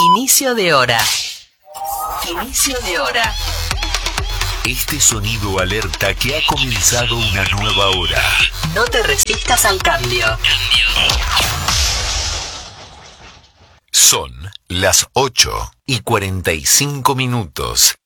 Inicio de hora. Inicio de hora. Este sonido alerta que ha comenzado una nueva hora. No te resistas al cambio. Son las 8:45.